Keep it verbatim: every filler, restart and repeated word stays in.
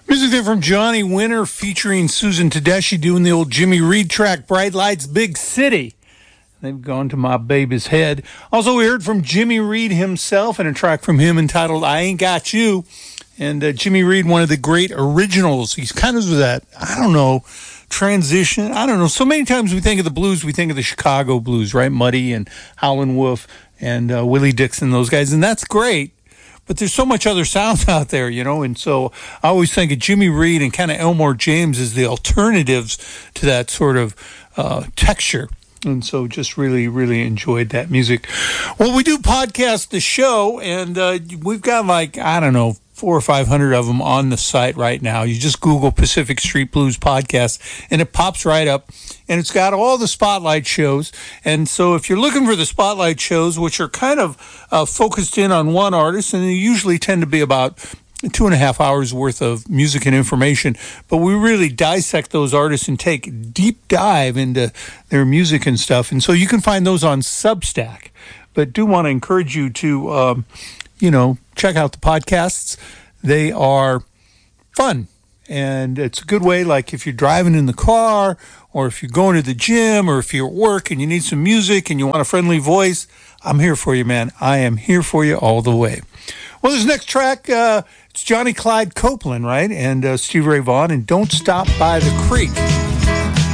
Music there from Johnny Winter featuring Susan Tedeschi doing the old Jimmy Reed track, Bright Lights, Big City. They've gone to my baby's head. Also, we heard from Jimmy Reed himself and a track from him entitled I Ain't Got You. And uh, Jimmy Reed, one of the great originals. He's kind of that, I don't know, transition. I don't know. So many times we think of the blues, we think of the Chicago blues, right? Muddy and Howlin' Wolf and uh, Willie Dixon, those guys. And that's great. But there's so much other sound out there, you know, and so I always think of Jimmy Reed and kind of Elmore James as the alternatives to that sort of uh, texture. And so just really, really enjoyed that music. Well, we do podcast the show, and uh, we've got like, I don't know, four or five hundred of them on the site right now. You just Google Pacific Street Blues Podcast, and it pops right up. And it's got all the spotlight shows. And so if you're looking for the spotlight shows, which are kind of uh, focused in on one artist, and they usually tend to be about two and a half hours worth of music and information, but we really dissect those artists and take deep dive into their music and stuff. And so you can find those on Substack. But do want to encourage you to, um, you know, check out the podcasts. They are fun. And it's a good way, like if you're driving in the car, or if you're going to the gym, or if you're at work and you need some music and you want a friendly voice, I'm here for you, man. I am here for you all the way. Well, this next track, uh, it's Johnny Clyde Copeland, right? And uh, Steve Ray Vaughan, and Don't Stop by the Creek.